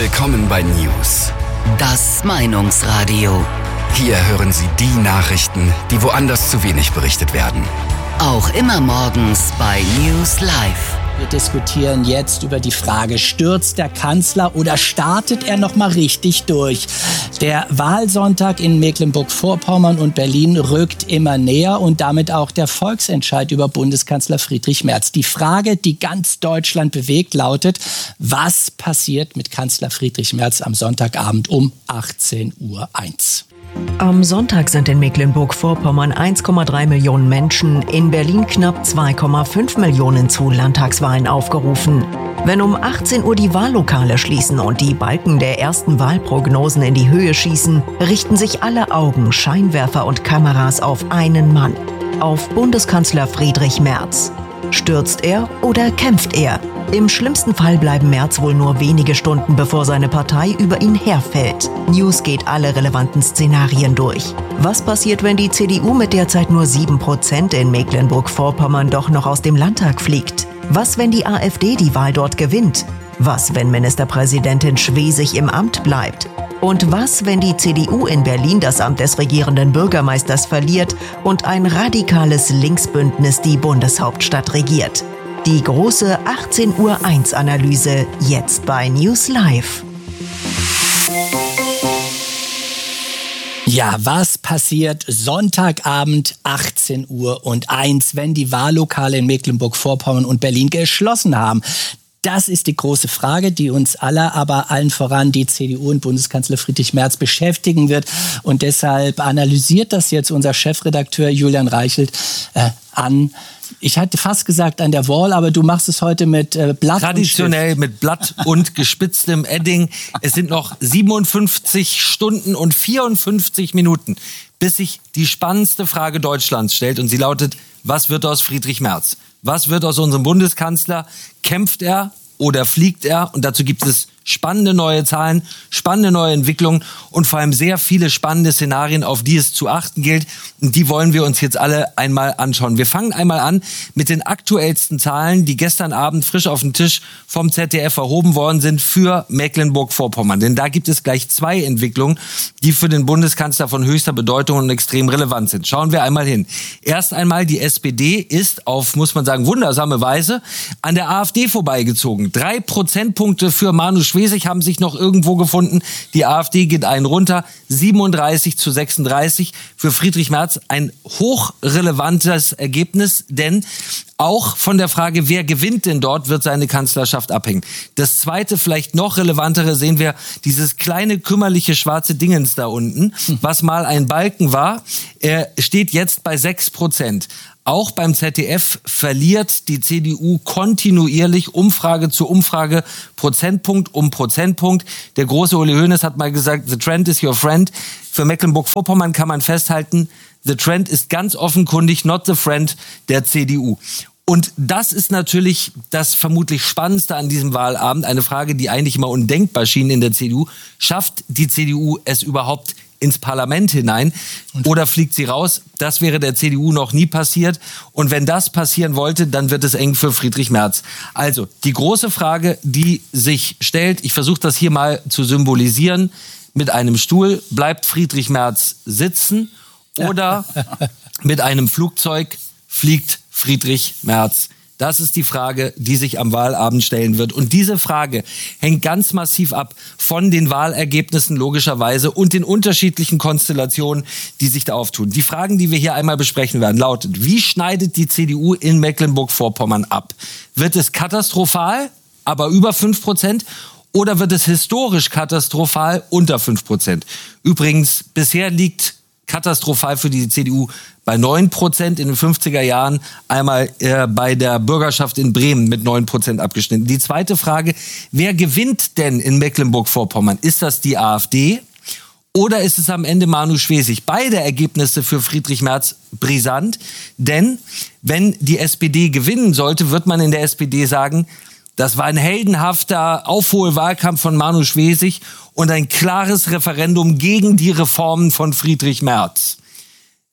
Willkommen bei News. Das Meinungsradio. Hier hören Sie die Nachrichten, die woanders zu wenig berichtet werden. Auch immer morgens bei News Live. Wir diskutieren jetzt über die Frage, stürzt der Kanzler oder startet er noch mal richtig durch? Der Wahlsonntag in Mecklenburg-Vorpommern und Berlin rückt immer näher und damit auch der Volksentscheid über Bundeskanzler Friedrich Merz. Die Frage, die ganz Deutschland bewegt, lautet, was passiert mit Kanzler Friedrich Merz am Sonntagabend um 18:01 Uhr? Am Sonntag sind in Mecklenburg-Vorpommern 1,3 Millionen Menschen, in Berlin knapp 2,5 Millionen zu Landtagswahlen aufgerufen. Wenn um 18 Uhr die Wahllokale schließen und die Balken der ersten Wahlprognosen in die Höhe schießen, richten sich alle Augen, Scheinwerfer und Kameras auf einen Mann, auf Bundeskanzler Friedrich Merz. Stürzt er oder kämpft er? Im schlimmsten Fall bleiben Merz wohl nur wenige Stunden, bevor seine Partei über ihn herfällt. News geht alle relevanten Szenarien durch. Was passiert, wenn die CDU mit derzeit nur 7% in Mecklenburg-Vorpommern doch noch aus dem Landtag fliegt? Was, wenn die AfD die Wahl dort gewinnt? Was, wenn Ministerpräsidentin Schwesig im Amt bleibt? Und was, wenn die CDU in Berlin das Amt des regierenden Bürgermeisters verliert und ein radikales Linksbündnis die Bundeshauptstadt regiert? Die große 18:01 Analyse jetzt bei News Live. Ja, was passiert Sonntagabend 18:01 Uhr, wenn die Wahllokale in Mecklenburg-Vorpommern und Berlin geschlossen haben? Das ist die große Frage, die uns alle, aber allen voran die CDU und Bundeskanzler Friedrich Merz beschäftigen wird. Und deshalb analysiert das jetzt unser Chefredakteur Julian Reichelt an. Ich hatte fast gesagt an der Wall, aber du machst es heute mit Blatt. Traditionell mit Blatt und gespitztem Edding. Es sind noch 57 Stunden und 54 Minuten, bis sich die spannendste Frage Deutschlands stellt. Und sie lautet, was wird aus Friedrich Merz? Was wird aus unserem Bundeskanzler? Kämpft er oder fliegt er? Und dazu gibt es spannende neue Zahlen, spannende neue Entwicklungen und vor allem sehr viele spannende Szenarien, auf die es zu achten gilt. Und die wollen wir uns jetzt alle einmal anschauen. Wir fangen einmal an mit den aktuellsten Zahlen, die gestern Abend frisch auf den Tisch vom ZDF erhoben worden sind für Mecklenburg-Vorpommern. Denn da gibt es gleich zwei Entwicklungen, die für den Bundeskanzler von höchster Bedeutung und extrem relevant sind. Schauen wir einmal hin. Erst einmal, die SPD ist auf, muss man sagen, wundersame Weise an der AfD vorbeigezogen. 3 Prozentpunkte für Manu Schwesig haben sich noch irgendwo gefunden. Die AfD geht einen runter. 37:36 für Friedrich Merz. Ein hochrelevantes Ergebnis, denn auch von der Frage, wer gewinnt denn dort, wird seine Kanzlerschaft abhängen. Das zweite, vielleicht noch relevantere, sehen wir dieses kleine, kümmerliche schwarze Dingens da unten, was mal ein Balken war, steht jetzt bei 6%. Auch beim ZDF verliert die CDU kontinuierlich Umfrage zu Umfrage, Prozentpunkt um Prozentpunkt. Der große Uli Hoeneß hat mal gesagt, the trend is your friend. Für Mecklenburg-Vorpommern kann man festhalten, the trend ist ganz offenkundig not the friend der CDU. Und das ist natürlich das vermutlich Spannendste an diesem Wahlabend. Eine Frage, die eigentlich immer undenkbar schien in der CDU. Schafft die CDU es überhaupt ins Parlament hinein oder fliegt sie raus? Das wäre der CDU noch nie passiert. Und wenn das passieren wollte, dann wird es eng für Friedrich Merz. Also die große Frage, die sich stellt, ich versuche das hier mal zu symbolisieren mit einem Stuhl, bleibt Friedrich Merz sitzen oder mit einem Flugzeug fliegt Friedrich Merz? Das ist die Frage, die sich am Wahlabend stellen wird. Und diese Frage hängt ganz massiv ab von den Wahlergebnissen logischerweise und den unterschiedlichen Konstellationen, die sich da auftun. Die Fragen, die wir hier einmal besprechen werden, lautet, wie schneidet die CDU in Mecklenburg-Vorpommern ab? Wird es katastrophal, aber über 5%? Oder wird es historisch katastrophal unter 5%? Übrigens, bisher liegt katastrophal für die CDU bei 9% in den 50er Jahren, einmal bei der Bürgerschaft in Bremen mit 9% abgeschnitten. Die zweite Frage, wer gewinnt denn in Mecklenburg-Vorpommern? Ist das die AfD oder ist es am Ende Manu Schwesig? Beide Ergebnisse für Friedrich Merz brisant, denn wenn die SPD gewinnen sollte, wird man in der SPD sagen, das war ein heldenhafter Aufholwahlkampf von Manu Schwesig und ein klares Referendum gegen die Reformen von Friedrich Merz.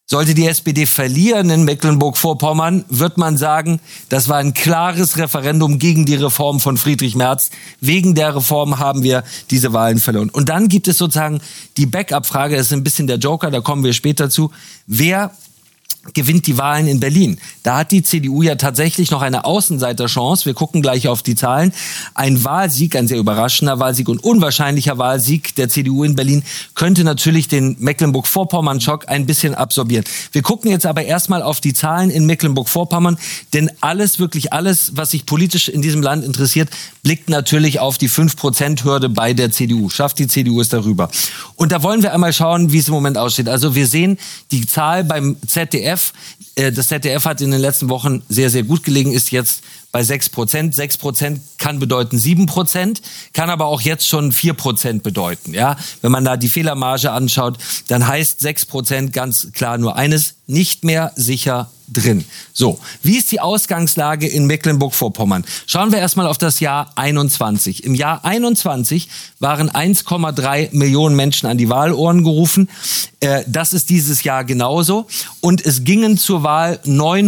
Sollte die SPD verlieren in Mecklenburg-Vorpommern, wird man sagen, das war ein klares Referendum gegen die Reform von Friedrich Merz. Wegen der Reform haben wir diese Wahlen verloren. Und dann gibt es sozusagen die Backup-Frage, das ist ein bisschen der Joker, da kommen wir später zu. Wer gewinnt die Wahlen in Berlin? Da hat die CDU ja tatsächlich noch eine Außenseiterchance. Wir gucken gleich auf die Zahlen. Ein Wahlsieg, ein sehr überraschender Wahlsieg und unwahrscheinlicher Wahlsieg der CDU in Berlin könnte natürlich den Mecklenburg-Vorpommern-Schock ein bisschen absorbieren. Wir gucken jetzt aber erstmal auf die Zahlen in Mecklenburg-Vorpommern, denn wirklich alles, was sich politisch in diesem Land interessiert, blickt natürlich auf die 5%-Hürde bei der CDU. Schafft die CDU es darüber? Und da wollen wir einmal schauen, wie es im Moment aussieht. Also wir sehen die Zahl beim ZDF. Das ZDF hat in den letzten Wochen sehr, sehr gut gelegen, ist jetzt bei 6%. 6% kann bedeuten 7%, kann aber auch jetzt schon 4% bedeuten. Ja? Wenn man da die Fehlermarge anschaut, dann heißt 6% ganz klar nur eines: nicht mehr sicher drin. So, wie ist die Ausgangslage in Mecklenburg-Vorpommern? Schauen wir erstmal auf das Jahr 21. Im Jahr 21 waren 1,3 Millionen Menschen an die Wahlurnen gerufen. Das ist dieses Jahr genauso. Und es gingen zur Wahl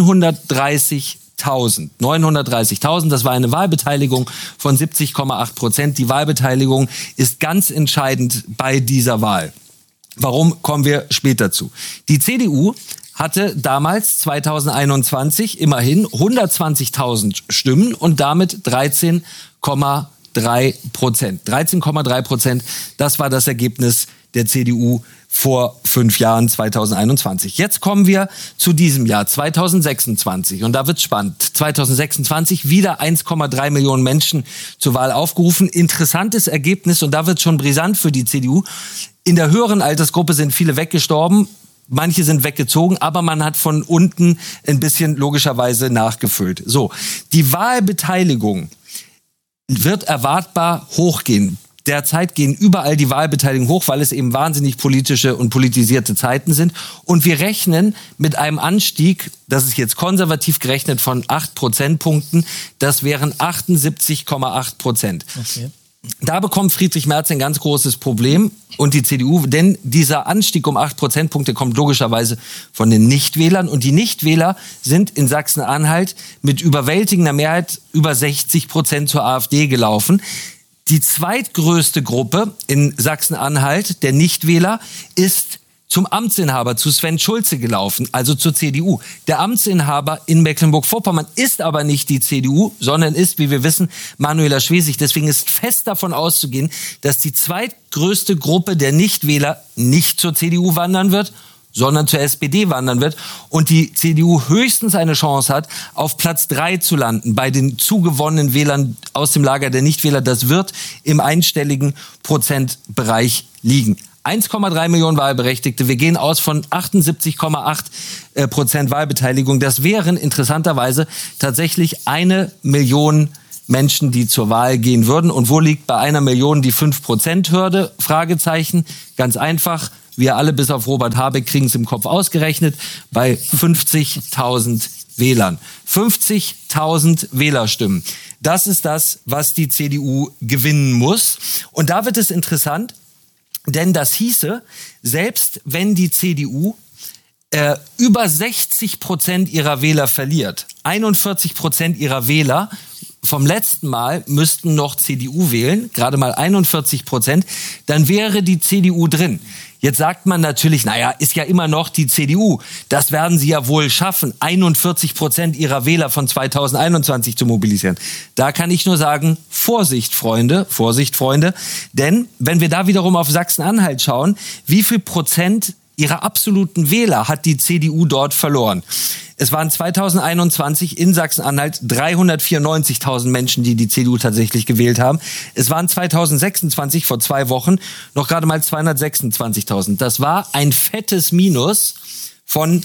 930.000. Das war eine Wahlbeteiligung von 70,8%. Die Wahlbeteiligung ist ganz entscheidend bei dieser Wahl. Warum, kommen wir später zu. Die CDU hatte damals 2021 immerhin 120.000 Stimmen und damit 13,3%. 13,3%, das war das Ergebnis der CDU vor 5 Jahren, 2021. Jetzt kommen wir zu diesem Jahr, 2026. Und da wird's spannend. 2026 wieder 1,3 Millionen Menschen zur Wahl aufgerufen. Interessantes Ergebnis, und da wird's schon brisant für die CDU. In der höheren Altersgruppe sind viele weggestorben. Manche sind weggezogen, aber man hat von unten ein bisschen logischerweise nachgefüllt. So, die Wahlbeteiligung wird erwartbar hochgehen. Derzeit gehen überall die Wahlbeteiligung hoch, weil es eben wahnsinnig politische und politisierte Zeiten sind. Und wir rechnen mit einem Anstieg, das ist jetzt konservativ gerechnet, von 8 Prozentpunkten. Das wären 78,8%. Okay. Da bekommt Friedrich Merz ein ganz großes Problem und die CDU, denn dieser Anstieg um 8 Prozentpunkte kommt logischerweise von den Nichtwählern. Und die Nichtwähler sind in Sachsen-Anhalt mit überwältigender Mehrheit über 60% zur AfD gelaufen. Die zweitgrößte Gruppe in Sachsen-Anhalt, der Nichtwähler, ist zum Amtsinhaber, zu Sven Schulze gelaufen, also zur CDU. Der Amtsinhaber in Mecklenburg-Vorpommern ist aber nicht die CDU, sondern ist, wie wir wissen, Manuela Schwesig. Deswegen ist fest davon auszugehen, dass die zweitgrößte Gruppe der Nichtwähler nicht zur CDU wandern wird, sondern zur SPD wandern wird und die CDU höchstens eine Chance hat, auf Platz 3 zu landen bei den zugewonnenen Wählern aus dem Lager der Nichtwähler. Das wird im einstelligen Prozentbereich liegen. 1,3 Millionen Wahlberechtigte. Wir gehen aus von 78,8% Wahlbeteiligung. Das wären interessanterweise tatsächlich 1 Million Menschen, die zur Wahl gehen würden. Und wo liegt bei 1 Million die 5%-Hürde? Fragezeichen. Ganz einfach. Wir alle bis auf Robert Habeck kriegen es im Kopf ausgerechnet. Bei 50.000 Wählern. 50.000 Wählerstimmen. Das ist das, was die CDU gewinnen muss. Und da wird es interessant. Denn das hieße, selbst wenn die CDU über 60% ihrer Wähler verliert, 41% ihrer Wähler vom letzten Mal müssten noch CDU wählen, gerade mal 41%, dann wäre die CDU drin. Jetzt sagt man natürlich, naja, ist ja immer noch die CDU. Das werden sie ja wohl schaffen, 41% ihrer Wähler von 2021 zu mobilisieren. Da kann ich nur sagen, Vorsicht, Freunde. Denn wenn wir da wiederum auf Sachsen-Anhalt schauen, wie viel Prozent ihrer absoluten Wähler hat die CDU dort verloren? Es waren 2021 in Sachsen-Anhalt 394.000 Menschen, die die CDU tatsächlich gewählt haben. Es waren 2026, vor 2 Wochen, noch gerade mal 226.000. Das war ein fettes Minus von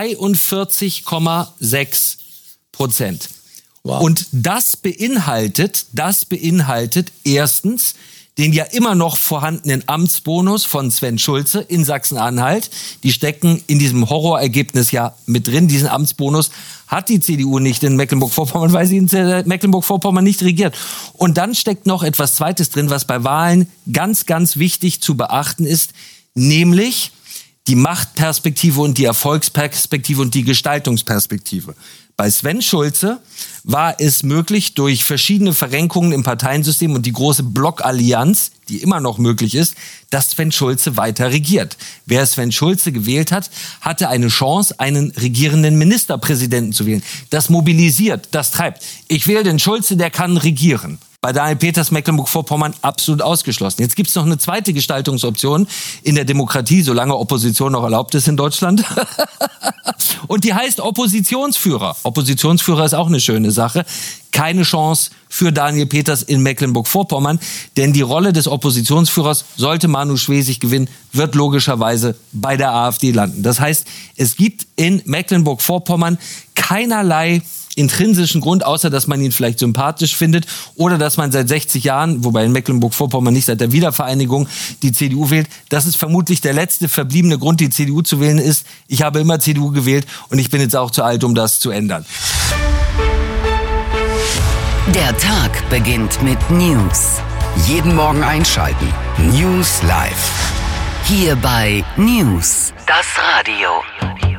42,6%. Wow. Und das beinhaltet erstens den ja immer noch vorhandenen Amtsbonus von Sven Schulze in Sachsen-Anhalt. Die stecken in diesem Horrorergebnis ja mit drin. Diesen Amtsbonus hat die CDU nicht in Mecklenburg-Vorpommern, weil sie in Mecklenburg-Vorpommern nicht regiert. Und dann steckt noch etwas Zweites drin, was bei Wahlen ganz, ganz wichtig zu beachten ist, nämlich die Machtperspektive und die Erfolgsperspektive und die Gestaltungsperspektive. Bei Sven Schulze war es möglich, durch verschiedene Verrenkungen im Parteiensystem und die große Blockallianz, die immer noch möglich ist, dass Sven Schulze weiter regiert. Wer Sven Schulze gewählt hat, hatte eine Chance, einen regierenden Ministerpräsidenten zu wählen. Das mobilisiert, das treibt. Ich wähle den Schulze, der kann regieren. Bei Daniel Peters, Mecklenburg-Vorpommern, absolut ausgeschlossen. Jetzt gibt's noch eine zweite Gestaltungsoption in der Demokratie, solange Opposition noch erlaubt ist in Deutschland. Und die heißt Oppositionsführer. Oppositionsführer ist auch eine schöne Sache. Keine Chance für Daniel Peters in Mecklenburg-Vorpommern, denn die Rolle des Oppositionsführers, sollte Manu Schwesig gewinnen, wird logischerweise bei der AfD landen. Das heißt, es gibt in Mecklenburg-Vorpommern keinerlei intrinsischen Grund, außer dass man ihn vielleicht sympathisch findet oder dass man seit 60 Jahren, wobei in Mecklenburg-Vorpommern nicht seit der Wiedervereinigung, die CDU wählt. Das ist vermutlich der letzte verbliebene Grund, die CDU zu wählen ist. Ich habe immer CDU gewählt und ich bin jetzt auch zu alt, um das zu ändern. Der Tag beginnt mit News. Jeden Morgen einschalten. News Live. Hier bei News, das Radio.